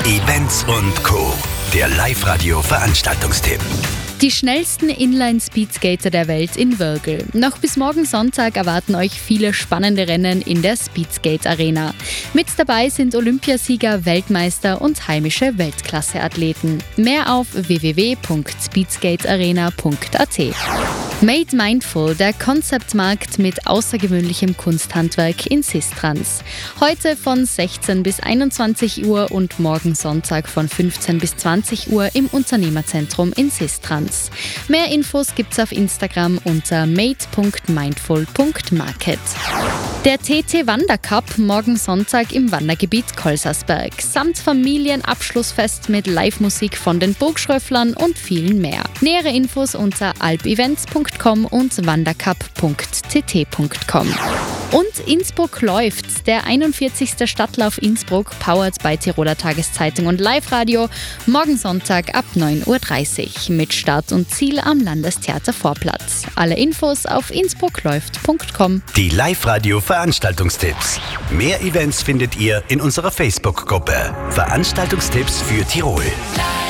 Events und Co. Der Live-Radio-Veranstaltungstipp. Die schnellsten Inline-Speedskater der Welt in Wörgl. Noch bis morgen Sonntag erwarten euch viele spannende Rennen in der Speedskate Arena. Mit dabei sind Olympiasieger, Weltmeister und heimische Weltklasse-Athleten. Mehr auf www.speedskatearena.at. Made Mindful, der Konzeptmarkt mit außergewöhnlichem Kunsthandwerk in Sistrans. Heute von 16 bis 21 Uhr und morgen Sonntag von 15 bis 20 Uhr im Unternehmerzentrum in Sistrans. Mehr Infos gibt's auf Instagram unter made.mindful.market. Der TT Wandercup morgen Sonntag im Wandergebiet Kolsersberg. Samt Familienabschlussfest mit Live-Musik von den Burgschröfflern und vielen mehr. Nähere Infos unter alpevents.com und wandercup.tt.com. Und Innsbruck läuft. Der 41. Stadtlauf Innsbruck, powered by Tiroler Tageszeitung und Live-Radio, morgen Sonntag ab 9.30 Uhr mit Start und Ziel am Landestheater Vorplatz. Alle Infos auf innsbruckläuft.com. Die Live-Radio-Veranstaltungstipps. Mehr Events findet ihr in unserer Facebook-Gruppe. Veranstaltungstipps für Tirol.